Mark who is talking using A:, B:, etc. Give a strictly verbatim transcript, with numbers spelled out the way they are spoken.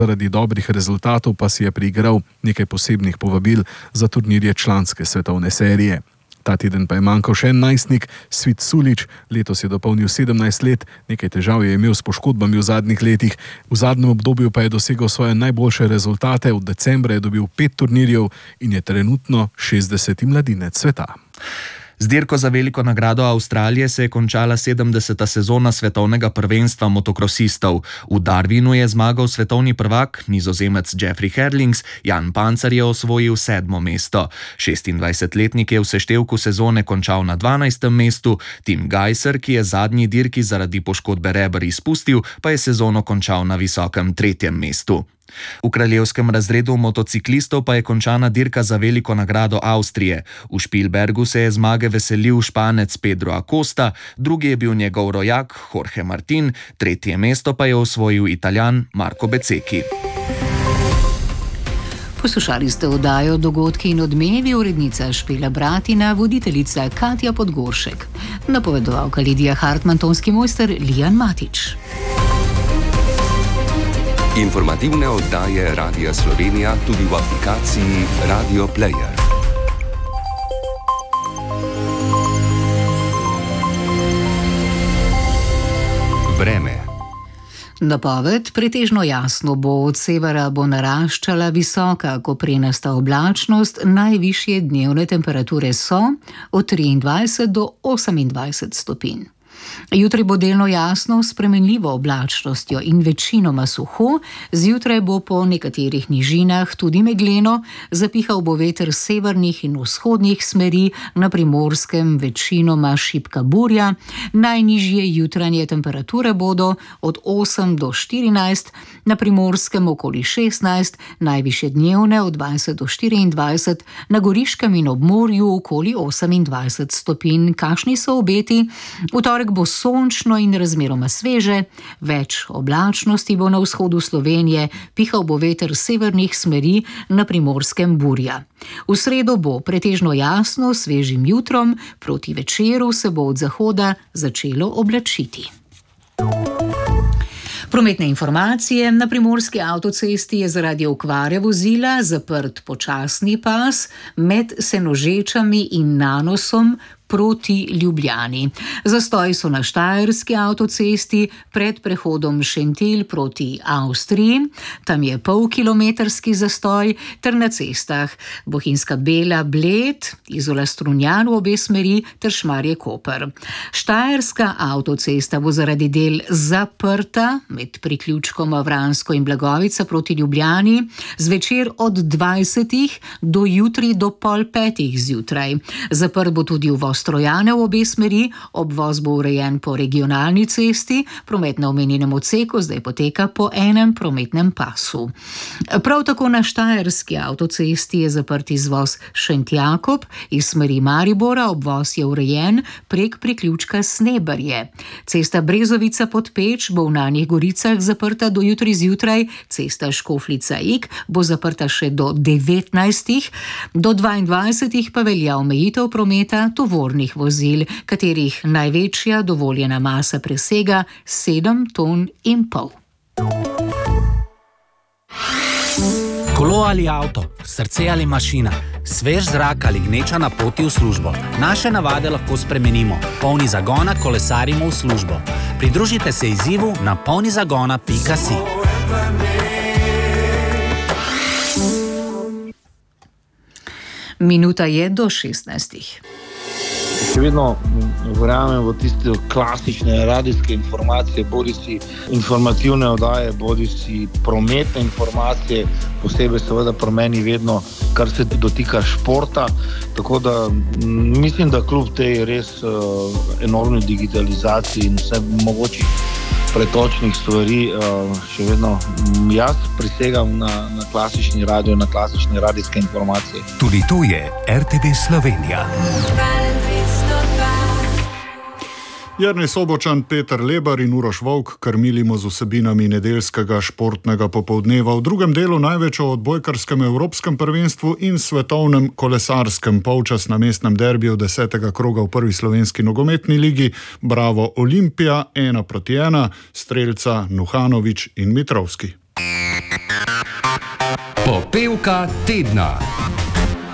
A: Zaradi dobrih rezultatov pa si je priigral nekaj posebnih povabil za turnirje članske svetovne serije. Ta teden pa je manjkal še en najstnik, Svit Sulić, letos je dopolnil sedemnajst let, nekaj težav je imel s poškodbami v zadnjih letih, v zadnjem obdobju pa je dosegel svoje najboljše rezultate, od decembra je dobil pet turnirjev in je trenutno šestdeseti mladinec sveta.
B: Z dirko za veliko nagrado Avstralije se je končala sedemdeseta sezona svetovnega prvenstva motokrosistov. V Darwinu je zmagal svetovni prvak, Nizozemec Jeffrey Herlings, Jan Pancar je osvojil sedmo mesto. šestindvajsetletnik je v seštevku sezone končal na dvanajstem mestu, Tim Gajser, ki je zadnji dirki zaradi poškodbe reber izpustil, pa je sezono končal na visokem tretjem mestu. V kraljevskem razredu motociklistov pa je končana dirka za veliko nagrado Avstrije. V Špilbergu se je zmage veselil Španec Pedro Acosta, drugi je bil njegov rojak Jorge Martin, tretje mesto pa je osvojil Italijan Marco Bezzecchi.
C: Poslušali ste oddajo Dogodki in odmevi, urednica Špela Bratina, voditeljica Katja Podgoršek, napovedovalka Lidija Hartman, tonski mojster Lijan Matič.
D: Informativne oddaje Radia Slovenija tudi v aplikaciji Radio Player. Vreme.
C: Napoved: pretežno jasno bo, od severa bo naraščala visoka koprenasta oblačnost, najvišje dnevne temperature so od triindvajset do osemindvajset stopinj. Jutri bo delno jasno, s spremenljivo oblačnostjo in večinoma suho, zjutraj bo po nekaterih nižinah tudi megleno, zapihal bo veter severnih in vzhodnih smeri, na Primorskem večinoma šibka burja, najnižje jutranje temperature bodo od osem do štirinajst, na Primorskem okoli šestnajst, najvišje dnevne od dvajset do štiriindvajset, na Goriškem in ob morju okoli osemindvajset stopinj. Kakšni so obeti? V torek bo sončno in razmeroma sveže, več oblačnosti bo na vzhodu Slovenije, pihal bo veter severnih smeri, na Primorskem burja. V sredo bo pretežno jasno, svežim jutrom, proti večeru se bo od zahoda začelo oblačiti. Prometne informacije. Na primorski avtocesti je zaradi okvare vozila zaprt počasni pas med Senožečami in Nanosom proti Ljubljani. Zastoji so na štajerski avtocesti pred prehodom Šentilj proti Avstriji, tam je polkilometrski zastoj, ter na cestah Bohinjska Bela Bled, Izola Strunjan v obe smeri ter Šmarje Koper. Štajerska avtocesta bo zaradi del zaprta med priključkoma Vransko in Blagovica proti Ljubljani zvečer od dvajsetih do jutri do pol petih zjutraj. Zaprt bo tudi uvoz Trojane v obe smeri, obvoz bo urejen po regionalni cesti, promet na omenjenem odseku zdaj poteka po enem prometnem pasu. Prav tako na štajerski avtocesti je zaprt izvoz Šentjakob, iz smeri Maribora obvoz je urejen prek priključka Sneberje. Cesta Brezovica pod Peč bo v Nanjih Goricah zaprta do jutri zjutraj, cesta Škofljica-Ig bo zaprta še do devetnajstih, do dvaindvajsetih pa velja omejitev prometa tovornih vozil, katerih največja dovoljena masa presega sedem ton in pol.
E: Kolo ali avto, srce ali mašina, svež zrak ali gneča na poti v službo. Naše navade lahko spremenimo. Polni zagona kolesarimo v službo. Pridružite se izzivu na polnizagona pika si.
C: Minuta je do šestnajstih.
F: Še vedno verjamem v tiste klasične radijske informacije, bodi si informativne oddaje, bodi si prometne informacije, posebej seveda pri meni vedno, kar se dotika športa. Tako da mislim, da kljub tej res uh, enormni digitalizaciji in vse mogočih pretočnih stvari, uh, še vedno jaz prisegam na, na klasični radio, na klasične radijske informacije.
D: Tudi to je R T D Slovenija.
G: Jernej Sobočan, Peter Lebar in Uroš Volk krmilimo z vsebinami nedeljskega športnega popoldneva. V drugem delu največ o odbojkarskem evropskem prvenstvu in svetovnem kolesarskem. Polčas na mestnem derbiju desetega kroga v prvi slovenski nogometni ligi. Bravo Olimpija, ena proti ena, strelca Nuhanović in Mitrovski.
D: Popevka tedna.